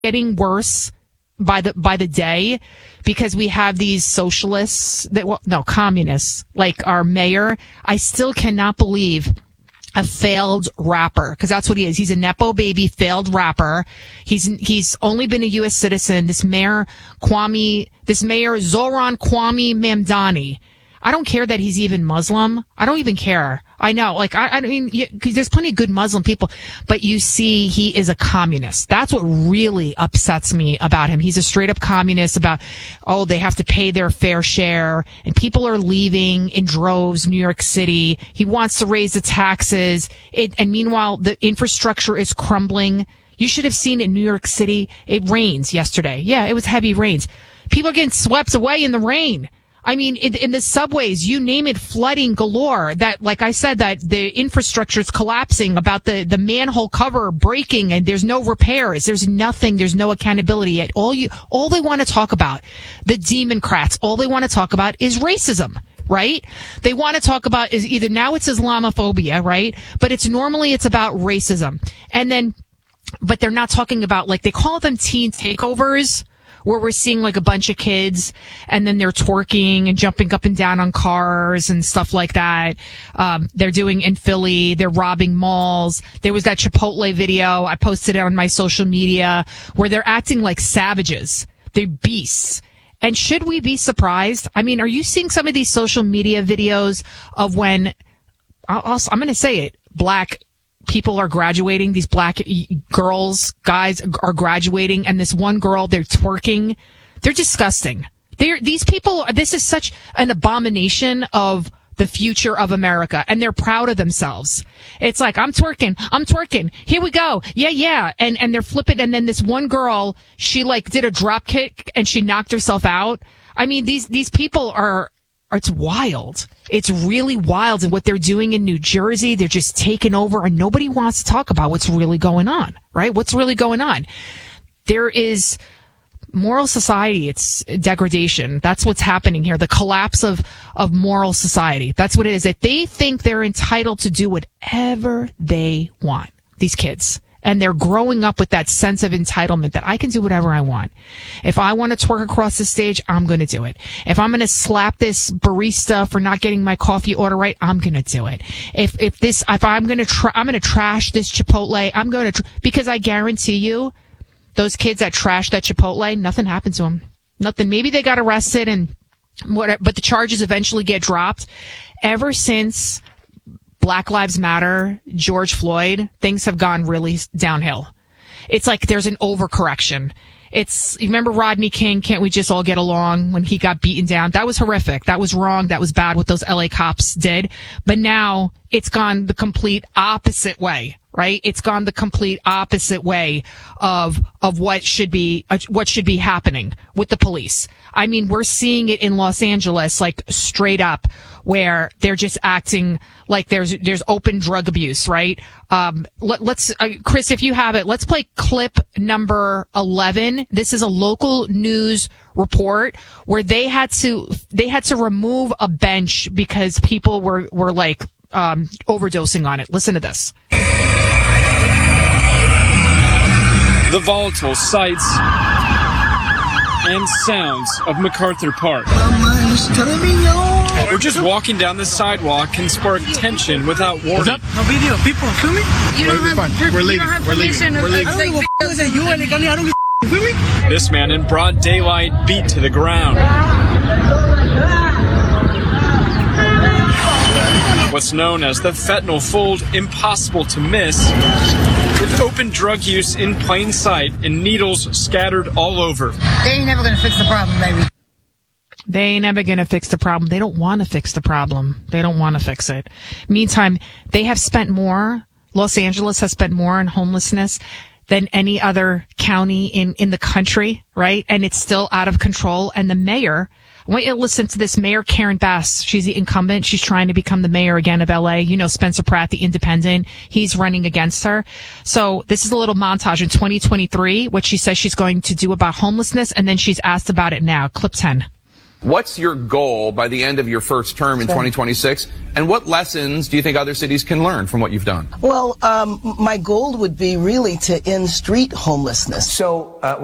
getting worse by the day because we have these socialists communists like our mayor. I still cannot believe a failed rapper, because that's what he is. He's a Nepo baby, failed rapper. He's only been a U.S. citizen. This mayor Zoran Kwame Mamdani. I don't care that he's even Muslim. I don't even care. I know, I mean, because there's plenty of good Muslim people, but you see, he is a communist. That's what really upsets me about him. He's a straight up communist about, they have to pay their fair share, and people are leaving in droves, New York City. He wants to raise the taxes, and meanwhile, the infrastructure is crumbling. You should have seen in New York City, it rains yesterday. Yeah, it was heavy rains. People are getting swept away in the rain. I mean, in the subways, you name it, flooding galore. That, like I said, that the infrastructure is collapsing, about the manhole cover breaking, and there's no repairs. There's nothing. There's no accountability yet. All they want to talk about, the Democrats, all they want to talk about is racism, right? They want to talk about is either now it's Islamophobia, right? But it's about racism. And then, but they're not talking about, like, they call them teen takeovers, where we're seeing like a bunch of kids and then they're twerking and jumping up and down on cars and stuff like that. They're doing in Philly, they're robbing malls. There was that Chipotle video. I posted it on my social media where they're acting like savages. They're beasts. And should we be surprised? I mean, are you seeing some of these social media videos of when, I'm going to say it, black people are graduating, these black girls, guys are graduating, and this one girl, they're twerking. They're disgusting. These people, this is such an abomination of the future of America, and they're proud of themselves. It's like, I'm twerking. Here we go. Yeah. And they're flipping, and then this one girl, she like did a drop kick and she knocked herself out. I mean, these people it's wild. It's really wild. And what they're doing in New Jersey, they're just taking over, and nobody wants to talk about what's really going on, right? What's really going on? There is moral society. It's degradation. That's what's happening here. The collapse of moral society. That's what it is. That they think they're entitled to do whatever they want, these kids. And they're growing up with that sense of entitlement that I can do whatever I want. If I want to twerk across the stage, I'm going to do it. If I'm going to slap this barista for not getting my coffee order right, I'm going to do it. If I'm going to trash this Chipotle, because I guarantee you, those kids that trash that Chipotle, nothing happened to them. Nothing. Maybe they got arrested and whatever, but the charges eventually get dropped. Ever since Black Lives Matter, George Floyd, things have gone really downhill. It's like there's an overcorrection. You remember Rodney King, Can't We Just All Get Along, when he got beaten down? That was horrific. That was wrong. That was bad what those LA cops did. But now it's gone the complete opposite way, right? It's gone the complete opposite way of what should be happening with the police. I mean, we're seeing it in Los Angeles, like straight up, where they're just acting like there's open drug abuse, right? Let's Chris, if you have it, let's play clip number 11. This is a local news report where they had to remove a bench because people were like overdosing on it. Listen to this. The volatile sights and sounds of MacArthur Park. We're just walking down the sidewalk can spark tension without warning. No video. People filming? You don't have We're leaving. We're leaving. This man in broad daylight beat to the ground. What's known as the fentanyl fold, impossible to miss, with open drug use in plain sight and needles scattered all over. They ain't never gonna fix the problem, baby. They ain't never going to fix the problem. They don't want to fix the problem. They don't want to fix it. Meantime, they have spent more, Los Angeles has spent more on homelessness than any other county in the country, right? And it's still out of control. And the mayor, I want you to listen to this, Mayor Karen Bass. She's the incumbent. She's trying to become the mayor again of LA. You know, Spencer Pratt, the independent, he's running against her. So this is a little montage in 2023, what she says she's going to do about homelessness. And then she's asked about it now. Clip 10. What's your goal by the end of your first term in 2026? And what lessons do you think other cities can learn from what you've done? Well, my goal would be really to end street homelessness. So